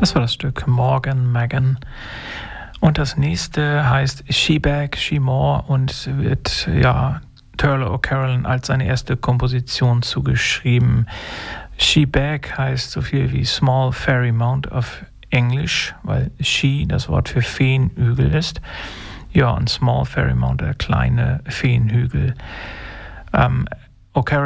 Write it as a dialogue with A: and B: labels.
A: Das war das Stück Morgan Megan. Und das nächste heißt She Back, She More und wird Turlough O'Carolan als seine erste Komposition zugeschrieben. She Back heißt so viel wie Small Fairy Mount auf Englisch, weil She das Wort für Feenhügel ist. Ja, und Small Fairy Mount, der kleine Feenhügel. O'Carolan